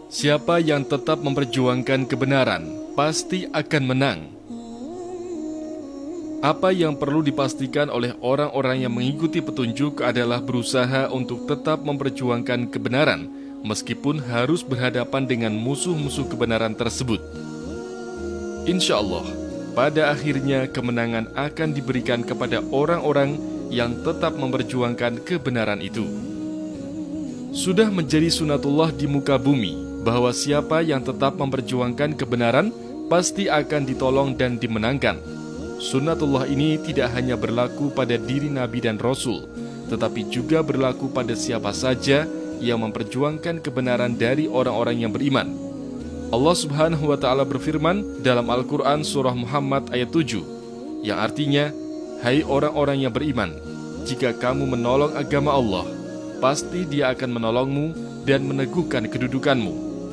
Siapa yang tetap memperjuangkan kebenaran pasti akan menang. Apa yang perlu dipastikan oleh orang-orang yang mengikuti petunjuk adalah berusaha untuk tetap memperjuangkan kebenaran, meskipun harus berhadapan dengan musuh-musuh kebenaran tersebut. Insya Allah, pada akhirnya kemenangan akan diberikan kepada orang-orang yang tetap memperjuangkan kebenaran itu. Sudah menjadi sunatullah di muka bumi bahwa siapa yang tetap memperjuangkan kebenaran pasti akan ditolong dan dimenangkan. Sunnatullah ini tidak hanya berlaku pada diri Nabi dan Rasul, tetapi juga berlaku pada siapa saja yang memperjuangkan kebenaran dari orang-orang yang beriman. Allah Subhanahu wa Ta'ala berfirman dalam Al-Quran Surah Muhammad ayat 7, yang artinya, "Hai orang-orang yang beriman, jika kamu menolong agama Allah, pasti Dia akan menolongmu dan meneguhkan kedudukanmu."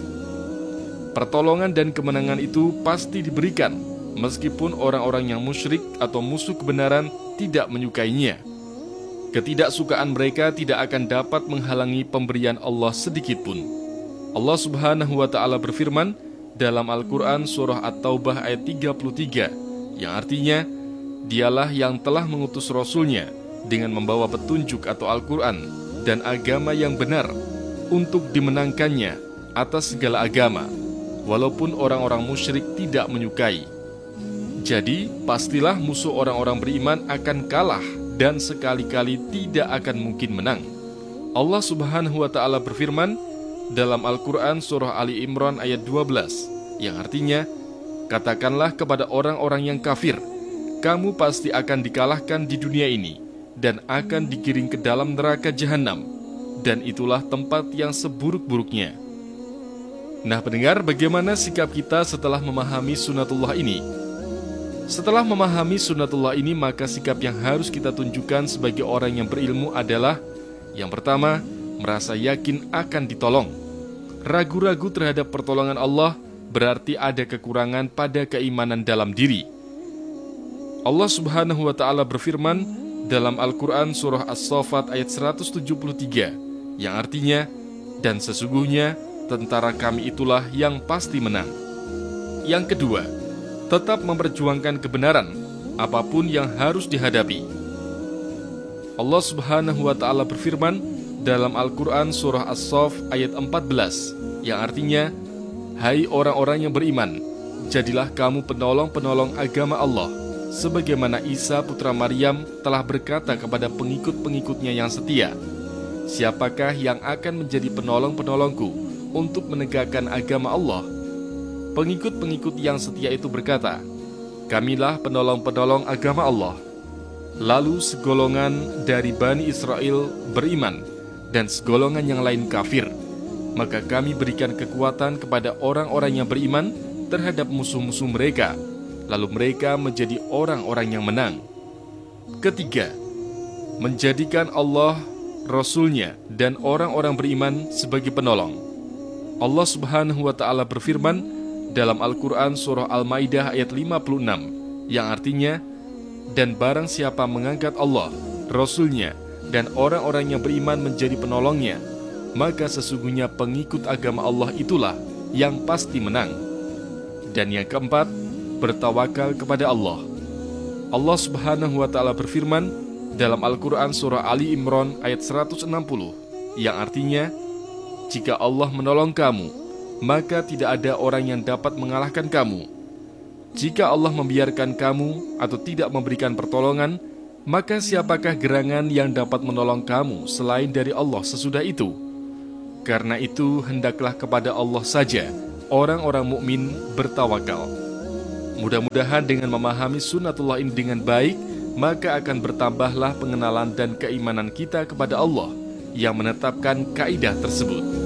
Pertolongan dan kemenangan itu pasti diberikan meskipun orang-orang yang musyrik atau musuh kebenaran tidak menyukainya. Ketidaksukaan mereka tidak akan dapat menghalangi pemberian Allah sedikitpun. Allah Subhanahu wa Ta'ala berfirman dalam Al-Quran Surah At-Taubah ayat 33, yang artinya, Dialah yang telah mengutus Rasulnya dengan membawa petunjuk atau Al-Quran dan agama yang benar untuk dimenangkannya atas segala agama, walaupun orang-orang musyrik tidak menyukai. Jadi, pastilah musuh orang-orang beriman akan kalah dan sekali-kali tidak akan mungkin menang. Allah Subhanahu wa Ta'ala berfirman dalam Al-Quran Surah Ali Imran ayat 12, yang artinya, "Katakanlah kepada orang-orang yang kafir, kamu pasti akan dikalahkan di dunia ini dan akan digiring ke dalam neraka jahanam, dan itulah tempat yang seburuk-buruknya." Nah, pendengar, bagaimana sikap kita setelah memahami sunnatullah ini? Setelah memahami sunnatullah ini, maka sikap yang harus kita tunjukkan sebagai orang yang berilmu adalah, yang pertama, merasa yakin akan ditolong. Ragu-ragu terhadap pertolongan Allah berarti ada kekurangan pada keimanan dalam diri. Allah Subhanahu wa Ta'ala berfirman dalam Al-Quran Surah As-Saffat ayat 173, yang artinya, "Dan sesungguhnya tentara kami itulah yang pasti menang." Yang kedua, tetap memperjuangkan kebenaran, apapun yang harus dihadapi. Allah Subhanahu wa Ta'ala berfirman dalam Al-Quran Surah As-Saff ayat 14, yang artinya, "Hai orang-orang yang beriman, jadilah kamu penolong-penolong agama Allah, sebagaimana Isa putra Maryam telah berkata kepada pengikut-pengikutnya yang setia, siapakah yang akan menjadi penolong-penolongku untuk menegakkan agama Allah?" Pengikut-pengikut yang setia itu berkata, "Kamilah penolong-penolong agama Allah." Lalu segolongan dari Bani Israel beriman dan segolongan yang lain kafir. Maka kami berikan kekuatan kepada orang-orang yang beriman terhadap musuh-musuh mereka, lalu mereka menjadi orang-orang yang menang. Ketiga, menjadikan Allah, Rasul-Nya, dan orang-orang beriman sebagai penolong. Allah Subhanahu wa Ta'ala berfirman dalam Al-Quran Surah Al-Maidah ayat 56, yang artinya, "Dan barang siapa mengangkat Allah, Rasul-Nya, dan orang-orang yang beriman menjadi penolongnya, maka sesungguhnya pengikut agama Allah itulah yang pasti menang." Dan yang keempat, bertawakal kepada Allah. Allah Subhanahu wa Ta'ala berfirman dalam Al-Quran Surah Ali Imran ayat 160, yang artinya, "Jika Allah menolong kamu, maka tidak ada orang yang dapat mengalahkan kamu. Jika Allah membiarkan kamu atau tidak memberikan pertolongan, maka siapakah gerangan yang dapat menolong kamu selain dari Allah sesudah itu? Karena itu, hendaklah kepada Allah saja orang-orang mukmin bertawakal." Mudah-mudahan dengan memahami sunnatullah ini dengan baik, maka akan bertambahlah pengenalan dan keimanan kita kepada Allah yang menetapkan kaidah tersebut.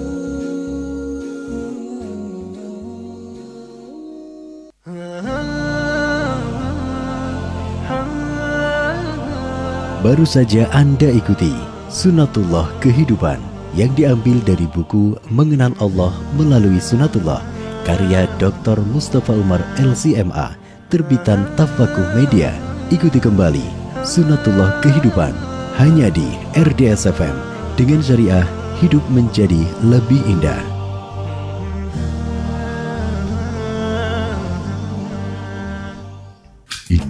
Baru saja Anda ikuti Sunnatullah Kehidupan yang diambil dari buku Mengenal Allah Melalui Sunnatullah karya Dr. Mustafa Umar LCMA, terbitan Tafakuh Media. Ikuti kembali Sunnatullah Kehidupan hanya di RDS FM, dengan syariah hidup menjadi lebih indah.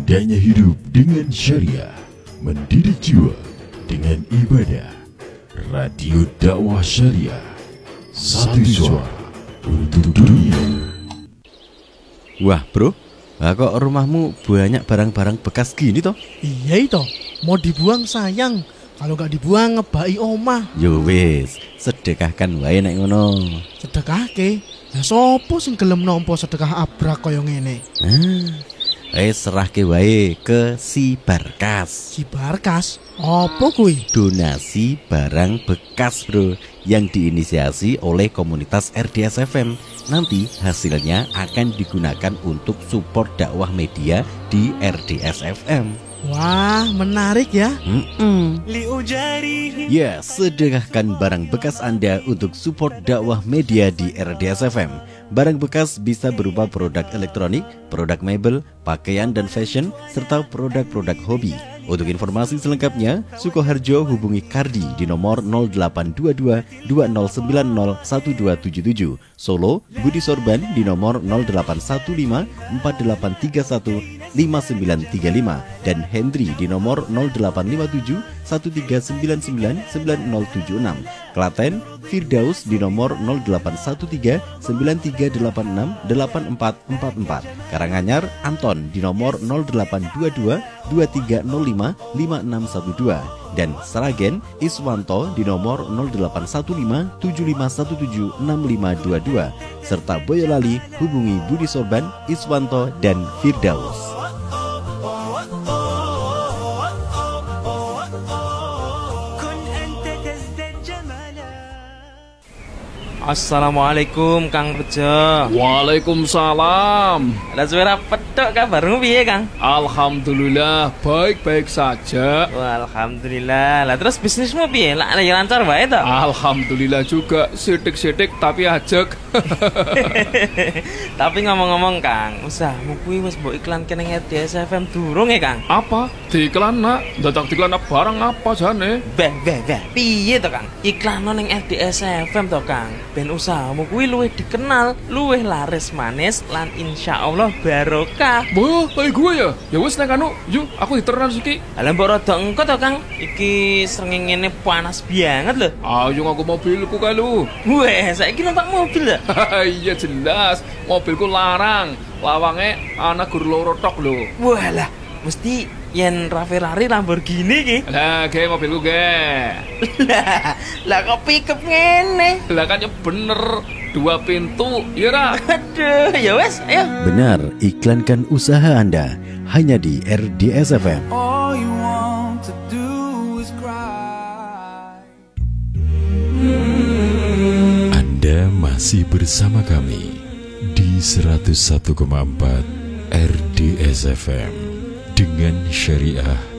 Indahnya hidup dengan syariah, mendidik jiwa dengan ibadah. Radio dakwah syariah, satu suara untuk dunia. Wah bro, kok rumahmu banyak barang-barang bekas gini toh? Iya itu, mau dibuang sayang. Kalau nggak dibuang ngebai omah. Yo wis, sedekahkan wae nek ngono. Sedekah ke? Ya sopo sing gelem nampa sedekah abrak kaya ngene? Serahke wae ke si Barkas. Si Barkas, apa kuwi? Donasi barang bekas bro, yang diinisiasi oleh komunitas RDS FM. Nanti hasilnya akan digunakan untuk support dakwah media di RDS FM. Wah, menarik ya. Ya, sedekahkan barang bekas Anda untuk support dakwah media di RDS FM. Barang bekas bisa berupa produk elektronik, produk mebel, pakaian dan fashion, serta produk-produk hobi. Untuk informasi selengkapnya, Sukoharjo hubungi Kardi di nomor 0822 2090 1277. Solo, Budi Sorban di nomor 0815 4831 5935 dan Hendri di nomor 0857 1399 9076. Klaten, Firdaus di nomor 0813 9386 8444. Karanganyar, Anton di nomor 0822 2305 5612 dan Sragen, Iswanto di nomor 0815 7517 6522 serta Boyolali hubungi Budi Sorban, Iswanto dan Firdaus. Assalamualaikum Kang Bejo. Waalaikumsalam. Lah suara petok kabarmu piye Kang? Alhamdulillah baik-baik saja. Wah, alhamdulillah. Lah terus bisnismu piye? Lah lancar wae to? Alhamdulillah juga, sidik-sidik tapi ajek. Tapi ngomong-ngomong Kang, usahamu kuwi wis mbok iklanke ning RDS FM durung ya Kang? Apa? Diiklan nak? Dadak diiklan barang apa jane? Beh. Piye to Kang? Iklan ning RDS FM to Kang. Ben usahamu kuwi luwih dikenal, luwih laris manis lan insyaallah barokah. Wah, kayak gue ya? Ya wis nek anu, yuk aku diteran siki. Lah mbok rada engko to Kang. Iki srengenge panas banget lho. Ayo ngaku mobilku kae lu. Weh, saiki numpak mobil ya? Iya jelas, mobilku larang. Lawange ana gur loro tok lho. Walah, mesti yen Ferrari Lamborghini ki. Lah, ge mobilku ge. Lah kok pickup ngene? Lah kan ya bener, 2 pintu, ya ra? Aduh, ya wes, ayo. Benar, iklankan usaha Anda hanya di RDS FM. Anda masih bersama kami di 101,4 RDS FM dengan syariah